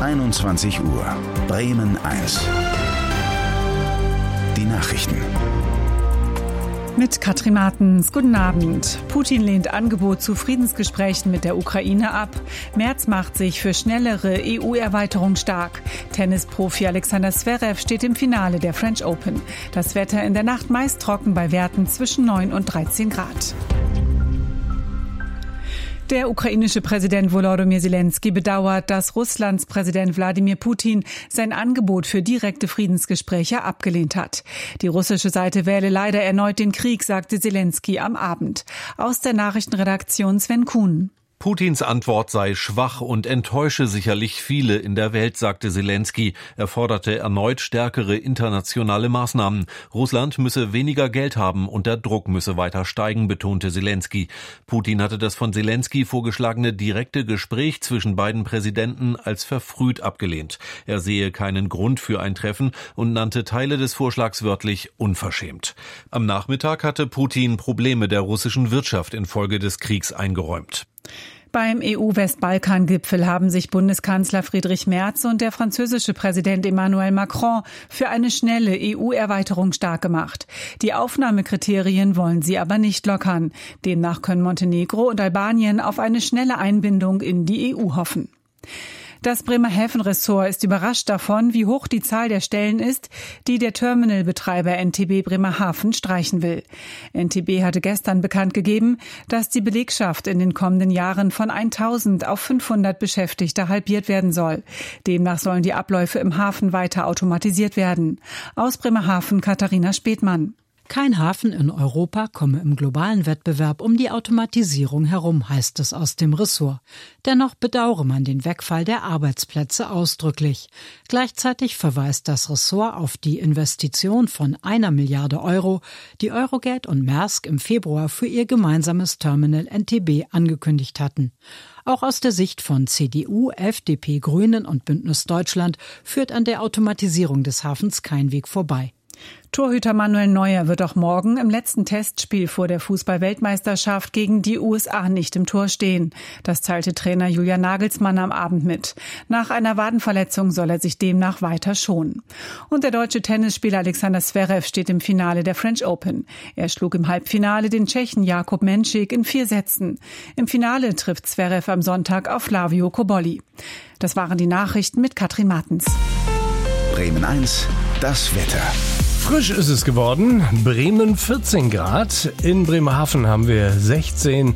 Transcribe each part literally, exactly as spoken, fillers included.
einundzwanzig Uhr. Bremen eins. Die Nachrichten. Mit Katrin Martens. Guten Abend. Putin lehnt Angebot zu Friedensgesprächen mit der Ukraine ab. Merz macht sich für schnellere E U-Erweiterung stark. Tennisprofi Alexander Zverev steht im Finale der French Open. Das Wetter in der Nacht meist trocken bei Werten zwischen neun und dreizehn Grad. Der ukrainische Präsident Volodymyr Zelensky bedauert, dass Russlands Präsident Wladimir Putin sein Angebot für direkte Friedensgespräche abgelehnt hat. Die russische Seite wähle leider erneut den Krieg, sagte Zelensky am Abend. Aus der Nachrichtenredaktion Sven Kuhn. Putins Antwort sei schwach und enttäusche sicherlich viele in der Welt, sagte Zelensky. Er forderte erneut stärkere internationale Maßnahmen. Russland müsse weniger Geld haben und der Druck müsse weiter steigen, betonte Zelensky. Putin hatte das von Zelensky vorgeschlagene direkte Gespräch zwischen beiden Präsidenten als verfrüht abgelehnt. Er sehe keinen Grund für ein Treffen und nannte Teile des Vorschlags wörtlich unverschämt. Am Nachmittag hatte Putin Probleme der russischen Wirtschaft infolge des Kriegs eingeräumt. Beim E U-Westbalkan-Gipfel haben sich Bundeskanzler Friedrich Merz und der französische Präsident Emmanuel Macron für eine schnelle E U-Erweiterung stark gemacht. Die Aufnahmekriterien wollen sie aber nicht lockern. Demnach können Montenegro und Albanien auf eine schnelle Einbindung in die E U hoffen. Das Bremerhaven-Ressort ist überrascht davon, wie hoch die Zahl der Stellen ist, die der Terminalbetreiber N T B Bremerhaven streichen will. N T B hatte gestern bekannt gegeben, dass die Belegschaft in den kommenden Jahren von tausend auf fünfhundert Beschäftigte halbiert werden soll. Demnach sollen die Abläufe im Hafen weiter automatisiert werden. Aus Bremerhaven Katharina Späthmann. Kein Hafen in Europa komme im globalen Wettbewerb um die Automatisierung herum, heißt es aus dem Ressort. Dennoch bedauere man den Wegfall der Arbeitsplätze ausdrücklich. Gleichzeitig verweist das Ressort auf die Investition von einer Milliarde Euro, die Eurogate und Maersk im Februar für ihr gemeinsames Terminal N T B angekündigt hatten. Auch aus der Sicht von C D U, F D P, Grünen und Bündnis Deutschland führt an der Automatisierung des Hafens kein Weg vorbei. Torhüter Manuel Neuer wird auch morgen im letzten Testspiel vor der Fußball-Weltmeisterschaft gegen die U S A nicht im Tor stehen. Das teilte Trainer Julian Nagelsmann am Abend mit. Nach einer Wadenverletzung soll er sich demnach weiter schonen. Und der deutsche Tennisspieler Alexander Zverev steht im Finale der French Open. Er schlug im Halbfinale den Tschechen Jakub Menšík in vier Sätzen. Im Finale trifft Zverev am Sonntag auf Flavio Cobolli. Das waren die Nachrichten mit Katrin Martens. Bremen eins, das Wetter. Frisch ist es geworden. Bremen vierzehn Grad. In Bremerhaven haben wir sechzehn.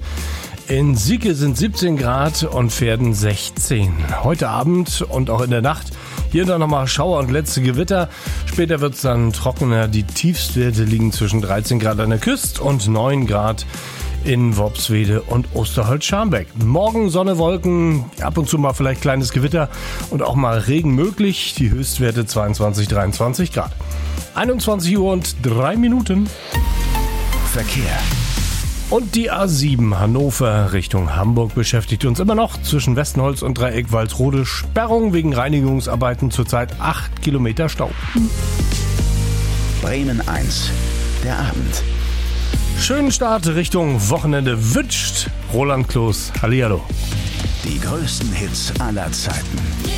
In Sieke sind siebzehn Grad und Verden sechzehn. Heute Abend und auch in der Nacht hier dann nochmal Schauer und letzte Gewitter. Später wird es dann trockener. Die Tiefstwerte liegen zwischen dreizehn Grad an der Küste und neun Grad in Worpswede und Osterholz-Scharmbeck. Morgen Sonne, Wolken, ab und zu mal vielleicht kleines Gewitter und auch mal Regen möglich. Die Höchstwerte zweiundzwanzig, dreiundzwanzig Grad. einundzwanzig Uhr und drei Minuten. Verkehr. Und die A sieben Hannover Richtung Hamburg beschäftigt uns immer noch zwischen Westenholz und Dreieck Walsrode. Sperrung wegen Reinigungsarbeiten, zurzeit acht Kilometer Stau. Bremen eins, der Abend. Schönen Start Richtung Wochenende wünscht Roland Kloß. Hallihallo. Die größten Hits aller Zeiten.